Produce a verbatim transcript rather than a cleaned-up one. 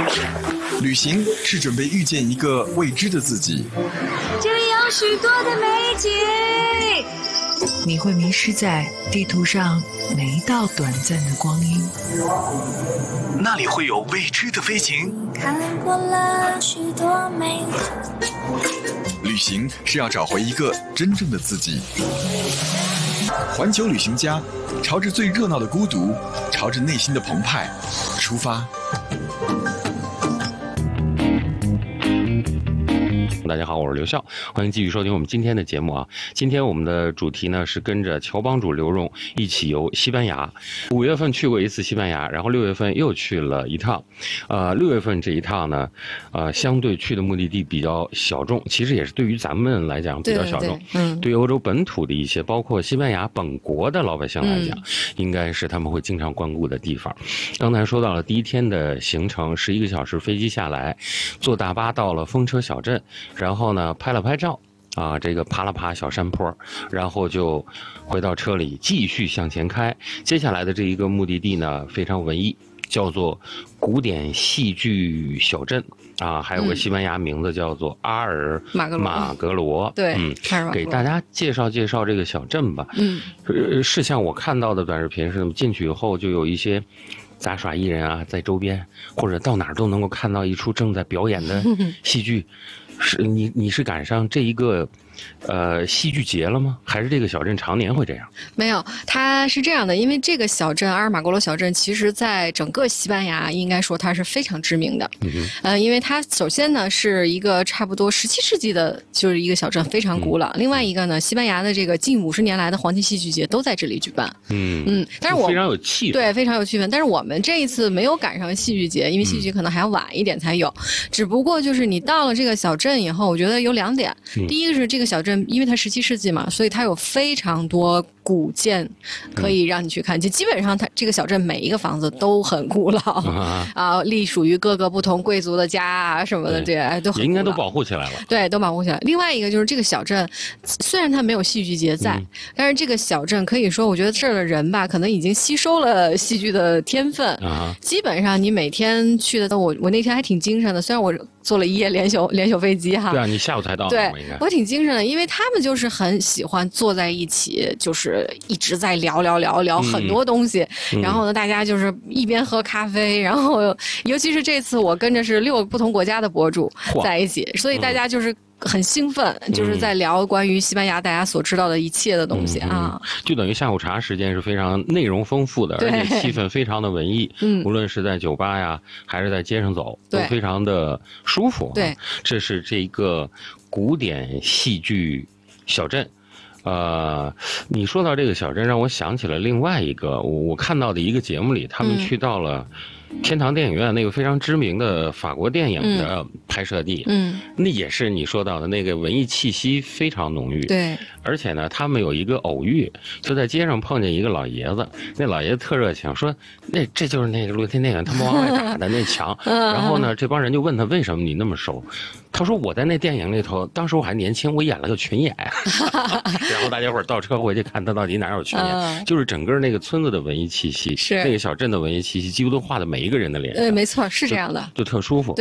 旅行是准备遇见一个未知的自己， 这里有许多的美景， 你会迷失在地图上每一道短暂的光阴。 那里会有未知的飞行， 看过了许多美景。 旅行是要找回一个真正的自己。环球旅行家，朝着最热闹的孤独，朝着内心的澎湃出发。 大家好，我是刘笑，欢迎继续收听我们今天的节目啊。今天我们的主题呢是跟着乔帮主刘荣一起游西班牙。五月份去过一次西班牙，然后六月份又去了一趟。呃，六月份这一趟呢，呃，相对去的目的地比较小众，其实也是对于咱们来讲比较小众。 对，嗯， 对于欧洲本土的一些，包括西班牙本国的老百姓来讲，嗯、应该是他们会经常光顾的地方。刚才说到了第一天的行程，十一个小时飞机下来，坐大巴到了风车小镇。然后呢，拍了拍照，啊，这个爬了爬小山坡，然后就回到车里继续向前开。接下来的这一个目的地呢，非常文艺，叫做古典戏剧小镇啊，还有个西班牙名字叫做阿尔马格罗。马格罗对， 嗯，给大家介绍介绍这个小镇吧。嗯，呃，是像我看到的短视频是，进去以后就有一些杂耍艺人啊，在周边或者到哪儿都能够看到一出正在表演的戏剧。是你你是赶上这一个呃戏剧节了吗？还是这个小镇常年会这样？ 没有，它是这样的，因为这个小镇阿尔马格罗小镇，其实在整个西班牙应该说它是非常知名的。嗯呃，因为它首先呢是一个差不多十七世纪的，就是一个小镇，非常古老。嗯、另外一个呢，西班牙的这个近五十年来的黄金戏剧节都在这里举办。嗯嗯，但是我非常有气氛， 对，非常有气氛。但是我们这一次没有赶上戏剧节，因为戏剧节可能还要晚一点才有。嗯、只不过就是你到了这个小镇以后，我觉得有两点。嗯、第一个是这个小镇，因为它十七世纪嘛，所以它有非常多古建可以让你去看。嗯、就基本上它这个小镇每一个房子都很古老啊，啊隶属于各个不同贵族的家啊什么的，这哎都很古老， 应该都保护起来了。 对，都保护起来。另外一个就是这个小镇，虽然它没有戏剧节在，嗯、但是这个小镇可以说，我觉得这儿的人吧，可能已经吸收了戏剧的天分。啊、基本上你每天去的，我我那天还挺精神的，虽然我坐了一夜连休连休飞机哈。 对啊，你下午才到。 对，我挺精神的，因为他们就是很喜欢坐在一起，就是一直在聊聊聊聊很多东西。嗯、然后呢，大家就是一边喝咖啡，然后尤其是这次我跟着是六个不同国家的博主在一起，所以大家就是很兴奋，嗯、就是在聊关于西班牙大家所知道的一切的东西啊。 嗯、就等于下午茶时间是非常内容丰富的，而且气氛非常的文艺。嗯，无论是在酒吧呀，还是在街上走，都非常的舒服。 对， 这是这个古典戏剧小镇。呃，你说到这个小镇，让我想起了另外一个我我看到的一个节目里，他们去到了天堂电影院，那个非常知名的法国电影的拍摄地。嗯，那也是你说到的那个文艺气息非常浓郁。 对， 而且呢，他们有一个偶遇，就在街上碰见一个老爷子，那老爷子特热情，说那这就是那个露天电影他们往外打的那墙。然后呢，这帮人就问他为什么你那么熟。他说我在那电影里头，当时我还年轻，我演了个群演。然后大家伙倒车回去看他到底哪有群演，嗯、就是整个那个村子的文艺气息， 是那个小镇的文艺气息，几乎都画在每一个人的脸上。 对，没错，是这样的， 就, 就特舒服。